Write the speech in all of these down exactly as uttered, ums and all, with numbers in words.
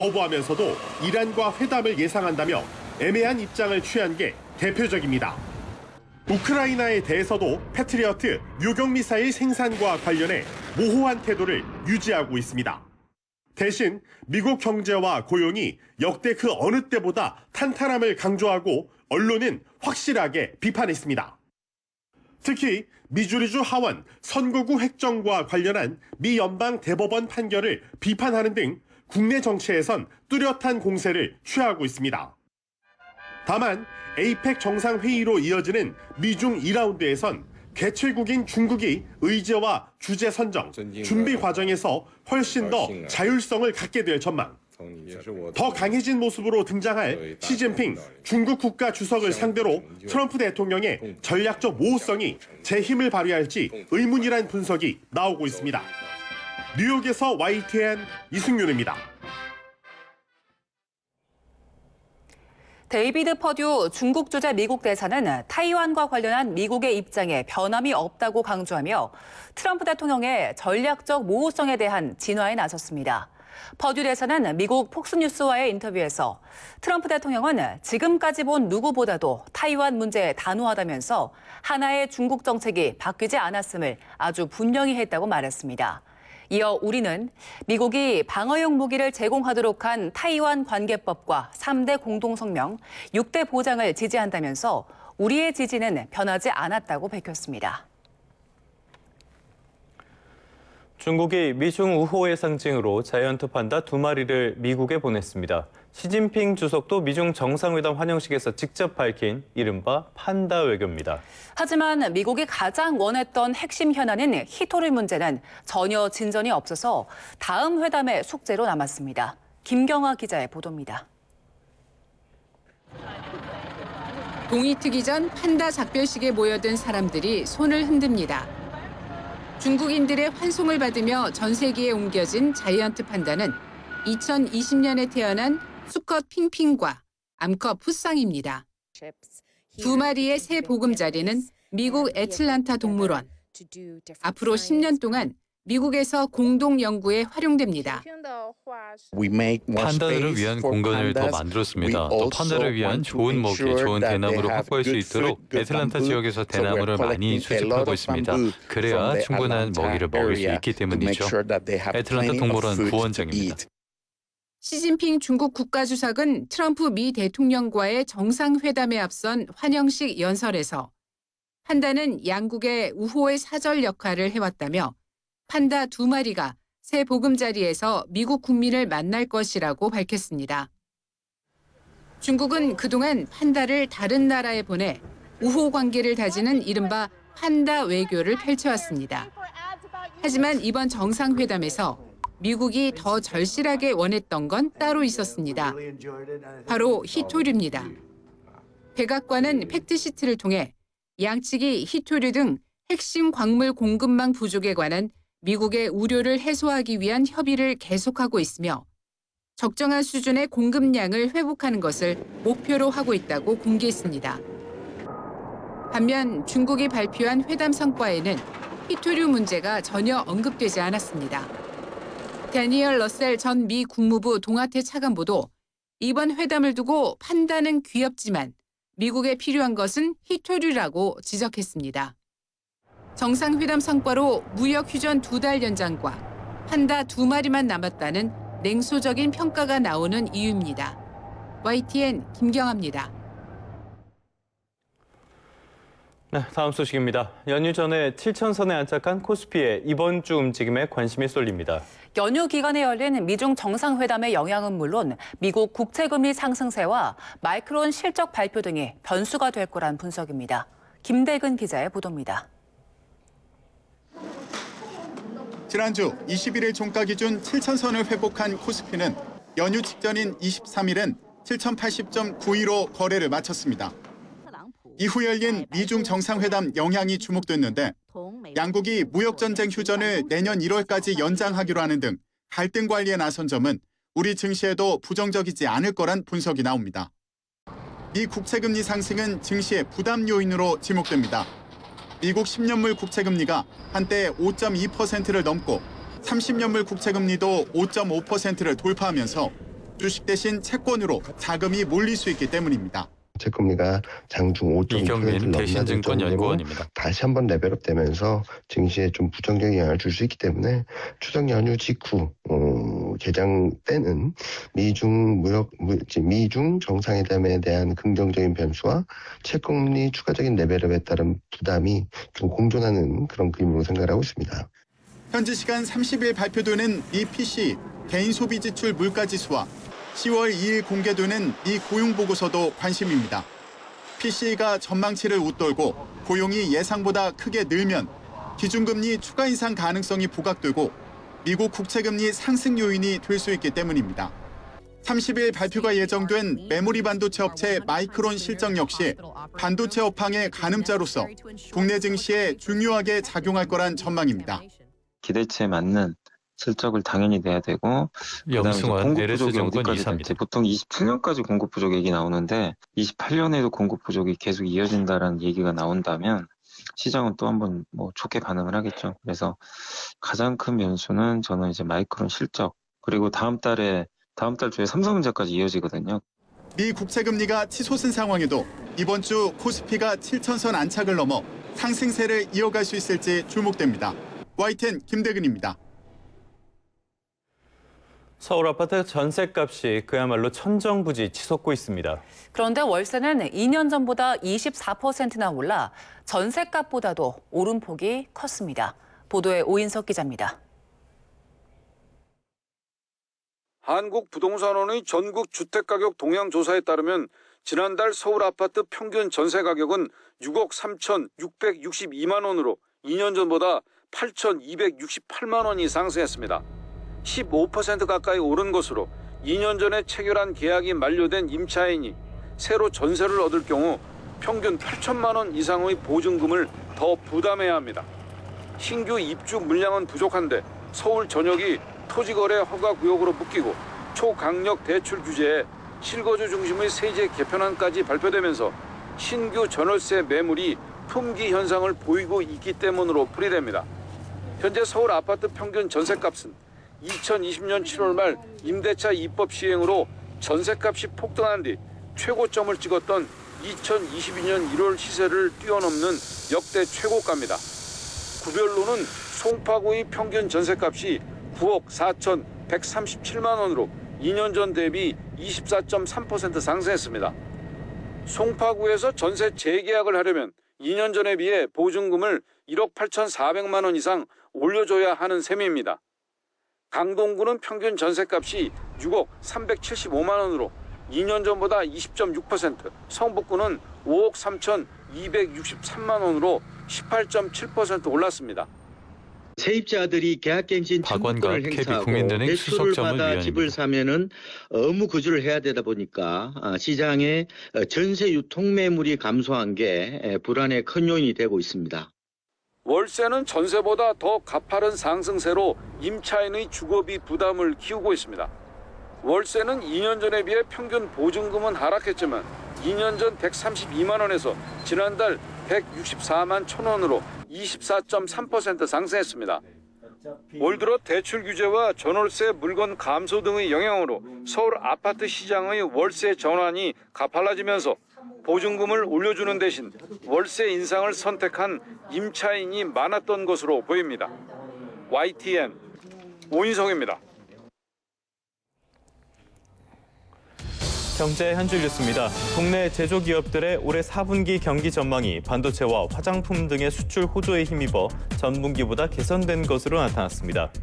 거부하면서도 이란과 회담을 예상한다며 애매한 입장을 취한 게 대표적입니다. 우크라이나에 대해서도 패트리어트 유경미사일 생산과 관련해 모호한 태도를 유지하고 있습니다. 대신 미국 경제와 고용이 역대 그 어느 때보다 탄탄함을 강조하고 언론은 확실하게 비판했습니다. 특히 미주리주 하원 선거구 획정과 관련한 미 연방 대법원 판결을 비판하는 등 국내 정치에선 뚜렷한 공세를 취하고 있습니다. 다만 에이펙 정상회의로 이어지는 미중 이 라운드에선 개최국인 중국이 의제와 주제 선정, 준비 과정에서 훨씬 더 자율성을 갖게 될 전망. 더 강해진 모습으로 등장할 시진핑 중국 국가 주석을 상대로 트럼프 대통령의 전략적 모호성이 재힘을 발휘할지 의문이란 분석이 나오고 있습니다. 뉴욕에서 와이티엔 이승윤입니다. 데이비드 퍼듀 중국 주재 미국 대사는 타이완과 관련한 미국의 입장에 변함이 없다고 강조하며 트럼프 대통령의 전략적 모호성에 대한 진화에 나섰습니다. 퍼듀 대사는 미국 폭스뉴스와의 인터뷰에서 트럼프 대통령은 지금까지 본 누구보다도 타이완 문제에 단호하다면서 하나의 중국 정책이 바뀌지 않았음을 아주 분명히 했다고 말했습니다. 이어 우리는 미국이 방어용 무기를 제공하도록 한 타이완 관계법과 삼 대 공동성명, 육 대 보장을 지지한다면서 우리의 지지는 변하지 않았다고 밝혔습니다. 중국이 미중 우호의 상징으로 자이언트 판다 두 마리를 미국에 보냈습니다. 시진핑 주석도 미중 정상회담 환영식에서 직접 밝힌 이른바 판다 외교입니다. 하지만 미국이 가장 원했던 핵심 현안인 히토리 문제는 전혀 진전이 없어서 다음 회담의 숙제로 남았습니다. 김경아 기자의 보도입니다. 동이 트기 전 판다 작별식에 모여든 사람들이 손을 흔듭니다. 중국인들의 환송을 받으며 전 세계에 옮겨진 자이언트 판다는 이천이십 년에 태어난 수컷 핑핑과 암컷 푸쌍입니다. 두 마리의 새 보금자리는 미국 애틀란타 동물원. 앞으로 십 년 동안 미국에서 공동 연구에 활용됩니다. 판다들을 위한 공간을 더 만들었습니다. 또 판다를 위한 좋은 먹이, 좋은 대나무를 확보할 수 있도록 애틀란타 지역에서 대나무를 많이 수집하고 있습니다. 그래야 충분한 먹이를 먹을 수 있기 때문이죠. 애틀란타 동물원 부원장입니다. 시진핑 중국 국가주석은 트럼프 미 대통령과의 정상회담에 앞선 환영식 연설에서 판다는 양국의 우호의 사절 역할을 해왔다며 판다 두 마리가 새 보금자리에서 미국 국민을 만날 것이라고 밝혔습니다. 중국은 그동안 판다를 다른 나라에 보내 우호 관계를 다지는 이른바 판다 외교를 펼쳐왔습니다. 하지만 이번 정상회담에서 미국이 더 절실하게 원했던 건 따로 있었습니다. 바로 히토류입니다. 백악관은 팩트시트를 통해 양측이 히토류 등 핵심 광물 공급망 부족에 관한 미국의 우려를 해소하기 위한 협의를 계속하고 있으며 적정한 수준의 공급량을 회복하는 것을 목표로 하고 있다고 공개했습니다. 반면 중국이 발표한 회담 성과에는 히토류 문제가 전혀 언급되지 않았습니다. 데니얼 러셀 전 미 국무부 동아태 차관보도 이번 회담을 두고 판다는 귀엽지만 미국에 필요한 것은 히토류라고 지적했습니다. 정상회담 성과로 무역 휴전 두 달 연장과 판다 두 마리만 남았다는 냉소적인 평가가 나오는 이유입니다. 와이티엔 김경아입니다. 네, 다음 소식입니다. 연휴 전에 칠천선에 안착한 코스피의 이번 주 움직임에 관심이 쏠립니다. 연휴 기간에 열린 미중 정상회담의 영향은 물론 미국 국채금리 상승세와 마이크론 실적 발표 등이 변수가 될 거란 분석입니다. 김대근 기자의 보도입니다. 지난주 이십일 일 종가 기준 칠천선을 회복한 코스피는 연휴 직전인 이십삼 일엔 칠천팔십 점 구이로 거래를 마쳤습니다. 이후 열린 미중 정상회담 영향이 주목됐는데 양국이 무역전쟁 휴전을 내년 일월까지 연장하기로 하는 등 갈등 관리에 나선 점은 우리 증시에도 부정적이지 않을 거란 분석이 나옵니다. 미 국채금리 상승은 증시의 부담 요인으로 지목됩니다. 미국 십 년물 국채금리가 한때 오 점 이 퍼센트를 넘고 삼십 년물 국채금리도 오 점 오 퍼센트를 돌파하면서 주식 대신 채권으로 자금이 몰릴 수 있기 때문입니다. 채권리가 장중 오 점 이 퍼센트를 넘나들 정도로 다시 한번 레벨업되면서 증시에 좀 부정적인 영향을 줄 수 있기 때문에 추석 연휴 직후 어, 개장 때는 미중 무역 미중 정상회담에 대한 긍정적인 변수와 채권리 추가적인 레벨업에 따른 부담이 좀 공존하는 그런 그림으로 생각하고 있습니다. 현지 시간 삼십 일 발표되는 미 피씨 개인 소비 지출 물가지수와 시월 이 일 공개되는 이 고용 보고서도 관심입니다. 피씨가 전망치를 웃돌고 고용이 예상보다 크게 늘면 기준금리 추가 인상 가능성이 부각되고 미국 국채금리 상승 요인이 될 수 있기 때문입니다. 삼십 일 발표가 예정된 메모리 반도체 업체 마이크론 실적 역시 반도체 업황의 가늠자로서 국내 증시에 중요하게 작용할 거란 전망입니다. 기대치에 맞는 실적을 당연히 내야 되고 영승환 공급 엘에스 부족이 정권 어디까지 이사입니다. 될지 보통 이십칠 년까지 공급 부족 얘기 나오는데 이십팔 년에도 공급 부족이 계속 이어진다라는 얘기가 나온다면 시장은 또 한번 뭐 좋게 반응을 하겠죠. 그래서 가장 큰 변수는 저는 이제 마이크론 실적 그리고 다음 달에 다음 달 주에 삼성전자까지 이어지거든요. 미 국채금리가 치솟은 상황에도 이번 주 코스피가 칠천 선 안착을 넘어 상승세를 이어갈 수 있을지 주목됩니다. 와이텐 김대근입니다. 서울 아파트 전셋값이 그야말로 천정부지 치솟고 있습니다. 그런데 월세는 이 년 전보다 이십사 퍼센트나 올라 전셋값보다도 오름폭이 컸습니다. 보도에 오인석 기자입니다. 한국부동산원의 전국 주택가격 동향 조사에 따르면 지난달 서울 아파트 평균 전세 가격은 육억 삼천육백육십이만 원으로 이 년 전보다 팔천이백육십팔만 원이 상승했습니다. 십오 퍼센트 가까이 오른 것으로 이 년 전에 체결한 계약이 만료된 임차인이 새로 전세를 얻을 경우 평균 팔천만 원 이상의 보증금을 더 부담해야 합니다. 신규 입주 물량은 부족한데 서울 전역이 토지거래 허가구역으로 묶이고 초강력 대출 규제에 실거주 중심의 세제 개편안까지 발표되면서 신규 전월세 매물이 품귀 현상을 보이고 있기 때문으로 풀이됩니다. 현재 서울 아파트 평균 전셋값은 이천이십 년 칠월 말 임대차 입법 시행으로 전셋값이 폭등한 뒤 최고점을 찍었던 이천이십이 년 일월 시세를 뛰어넘는 역대 최고가입니다. 구별로는 송파구의 평균 전셋값이 구억 사천백삼십칠만 원으로 이 년 전 대비 이십사 점 삼 퍼센트 상승했습니다. 송파구에서 전세 재계약을 하려면 이 년 전에 비해 보증금을 일억 팔천사백만 원 이상 올려줘야 하는 셈입니다. 강동구는 평균 전셋값이 육억 삼백칠십오만 원으로 이 년 전보다 이십 점 육 퍼센트, 성북구는 오억 삼천이백육십삼만 원으로 십팔 점 칠 퍼센트 올랐습니다. 세입자들이 계약갱신 청구권을 행사하고 대출을 받아 집을 사면은 의무 거주를 해야 되다 보니까 시장에 전세 유통 매물이 감소한 게 불안의 큰 요인이 되고 있습니다. 월세는 전세보다 더 가파른 상승세로 임차인의 주거비 부담을 키우고 있습니다. 월세는 이 년 전에 비해 평균 보증금은 하락했지만 이 년 전 백삼십이만 원에서 지난달 백육십사만 천 원으로 이십사 점 삼 퍼센트 상승했습니다. 올 들어 대출 규제와 전월세 물건 감소 등의 영향으로 서울 아파트 시장의 월세 전환이 가팔라지면서 보증금을 올려주는 대신 월세 인상을 선택한 임차인이 많았던 것으로 보입니다. 와이티엔 오인성입니다. 경제 한 줄 뉴스입니다. 국내 제조기업들의 올해 사 분기 경기 전망이 반도체와 화장품 등의 수출 호조에 힘입어 전분기보다 개선된 것으로 나타났습니다.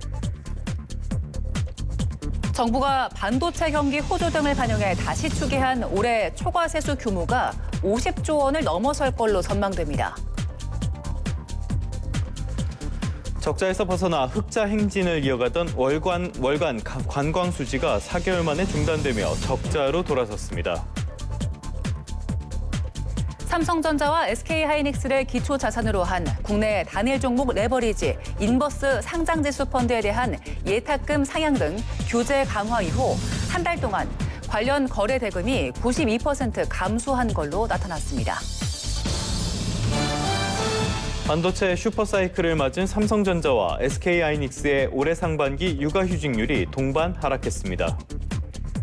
정부가 반도체 경기 호조 등을 반영해 다시 추계한 올해 초과 세수 규모가 오십조 원을 넘어설 걸로 전망됩니다. 적자에서 벗어나 흑자 행진을 이어가던 월간, 월간 관광 수지가 사 개월 만에 중단되며 적자로 돌아섰습니다. 삼성전자와 에스케이하이닉스를 기초 자산으로 한 국내 단일 종목 레버리지, 인버스 상장지수 펀드에 대한 예탁금 상향 등 규제 강화 이후 한 달 동안 관련 거래 대금이 구십이 퍼센트 감소한 걸로 나타났습니다. 반도체 슈퍼사이클을 맞은 삼성전자와 에스케이하이닉스의 올해 상반기 육아휴직률이 동반 하락했습니다.